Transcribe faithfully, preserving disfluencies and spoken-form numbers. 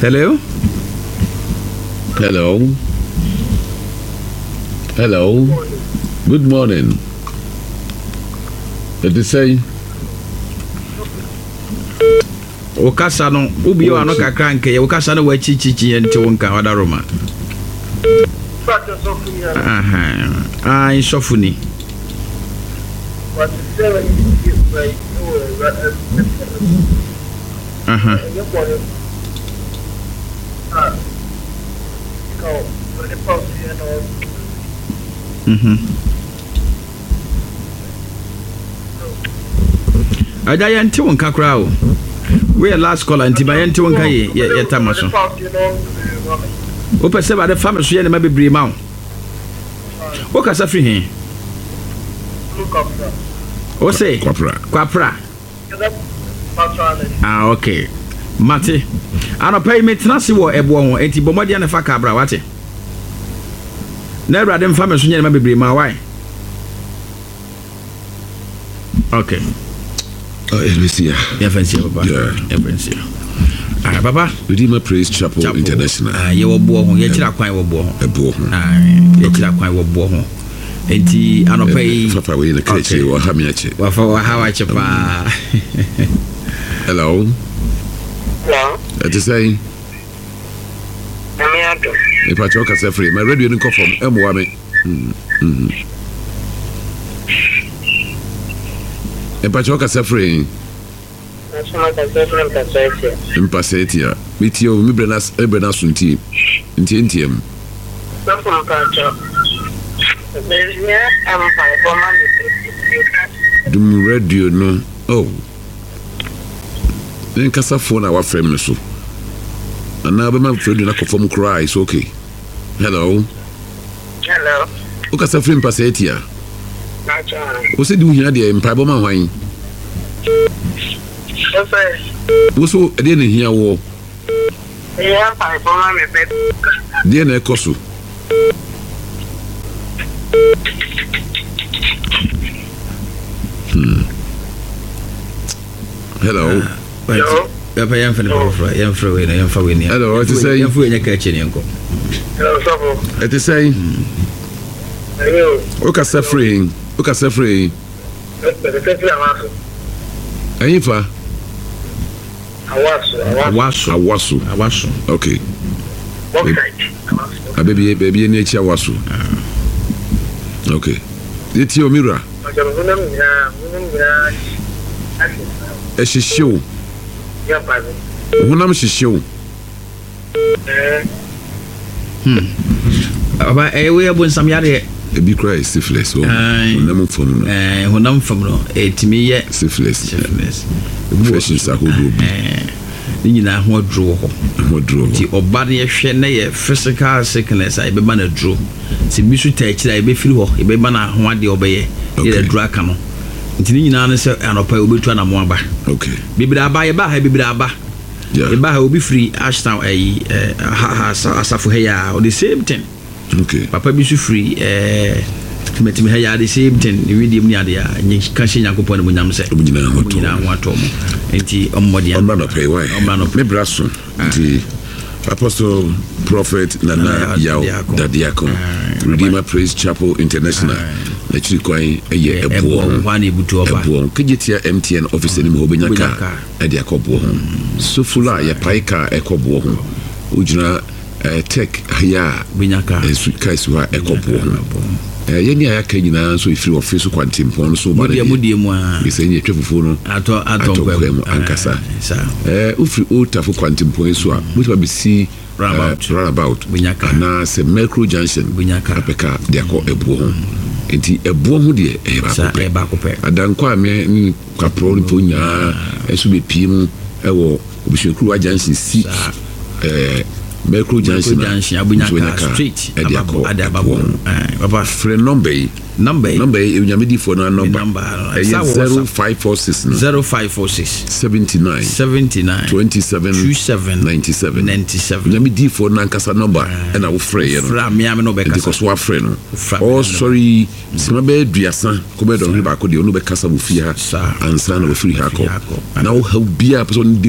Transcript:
Hello? Hello? Hello? Good morning. Did you say? Okasa no ubi wa no kakra nke okasa no wachi chichi ente wonka wada roma. Aha. Ah, sofuni. Aha. Mhm. Ada yente wonka kra o. We last call anti ba yente wonka ye ye tamaso. O pese ba de family so ye na ma bebre ma o. O kasa free hin. O say kwapra. Kwapra. Ah, okay. Mate. Ano pay me tenase wo ebo ho enti bomode na fa kabra wate. Na awrade mfa me so nye na ma bebre ma why? Okay. Oh, Elvisia. Yeah, fancy, Papa. Yeah, yeah, fancy. Ah, Papa. Redeemer Praise Chapel, Chapel International. Ah, you were born. You chira kwan wo bo. E bo. Ah, you chira kwan wo bo ho. Enti anopai. Papa we na keche wo ha me ache. Wa fa wa ha wa che pa. Hello. Hello. It is saying. Ami ado. E pa choka se free. My radio ni ko from emwa me. Mhm. Mhm. E pa choka se free. Nasema kaza free mpasaitia. Mpasaitia. Mitio mi brenas e brenas unti. Nti ntiem. Sasa mpacho. Bezia ampa boma ni. Dum radio no. Oh. Then kasa phone our frame so. And now be my friend na confirm cry is okay. Hello. Hello. O kasa frame pasaitia. Nacho. O se di uhia de mpa boma hwan. Ofe. O so e de ne hia wo. Ya pa boma me pe. De na ekoso. Hmm. Hello. Hello. Ya pa yan fa ne profra, yan fra we na yan fa we ni. Hello, what you say? Yan fu enya ka che ne nko. Hello, Sofo. It is say. Hello. O kasa free. O kasa free. Ayifa. Awasu, Awasu. Awasu. Awasu. Okay. Awasu. A baby baby ni echi Awasu. Okay. Eti omira. E shishiu. Ya pa. Hunam shishiu. Eh. Hmm. Aba e we abon sam yare Ebi cry syphilis. Oh. Hunam fam no. Eh, hunam fam no. Etimi ye syphilis. Syphilis. Infections ahodo bi. Eh. Ni nyina ho adro ho. Ho adro. Ti oba ne hwe na ye physical sickness ai be ba na adro. Ti bi su ta akira ai be firi ho, e be ba na ho ade obeye. Ye adro aka no. Nti ni nyina ne se anopa obetu na mo aba. Okay. Bibira aba ye ba ha bibira aba. Yeah. E ba ha obi free Ashtown ai ha asafo he ya the same thing. Okay. Papa bi su free eh metimi ha ya the same thing. Ni video ni ade ya nyi kan hye Yakobon ne munyam se. Omunyina ho to. Omunyina ho to mo. Enti ommodi an. Omba no pay why. Omba no me braso. Enti Apostle Prophet Nana Yao Dadiako. Redeemer Praise Chapel International. Na chiri kwan eye ebo wan ebutu oba ebo kejetia M T N office ni mo benyaka e de akobo ho so fula ya paika ekobo ho ujina tech ya benyaka esu kaisu ha ekobo ho eh yeni aya ka nyina so ifiri office kwantimpon so ba de mudie mu a bese nye twefufu no ato ato kwem ankasa eh ufiri ultafu kwantimpon so a mutu ba bisi roundabout roundabout benyaka na se Micro Junction benyaka apeka de akọ ebo ho enti ebo ho de e ba ko pe adanko ame ni kwapro ni ponya esu be piem e wo obishekuru agency si eh Micro Junction abunyaka street adako adababo papa friend number number number e nyamedi for na number zero five four six zero five four six seventy-nine seventy-nine twenty-seven twenty-seven ninety-seven ninety-seven nyamedi for na nkasa number e na wo frey no fra me am no be kasa because wa frey no oh sorry sima be duasa ko be don ba ko de no be kasa wo fi ha ansa na wo free ha ko na wo ha bia person